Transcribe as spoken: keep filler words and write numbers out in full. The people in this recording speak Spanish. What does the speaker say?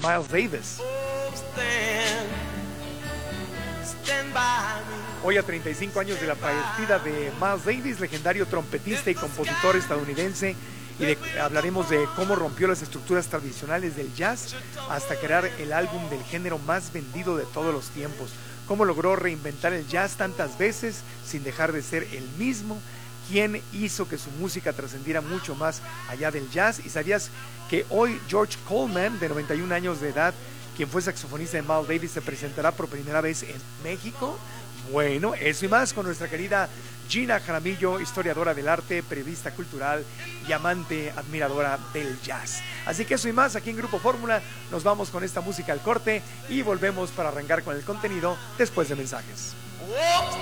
Miles Davis. Hoy, a treinta y cinco años de la partida de Miles Davis, legendario trompetista y compositor estadounidense, y de, hablaremos de cómo rompió las estructuras tradicionales del jazz hasta crear el álbum del género más vendido de todos los tiempos, cómo logró reinventar el jazz tantas veces sin dejar de ser el mismo, quién hizo que su música trascendiera mucho más allá del jazz. ¿Y sabías que hoy George Coleman, de noventa y un años de edad, quien fue saxofonista de Miles Davis, se presentará por primera vez en México? Bueno, eso y más con nuestra querida Gina Jaramillo, historiadora del arte, periodista cultural y amante admiradora del jazz. Así que eso y más aquí en Grupo Fórmula. Nos vamos con esta música al corte y volvemos para arrancar con el contenido después de mensajes.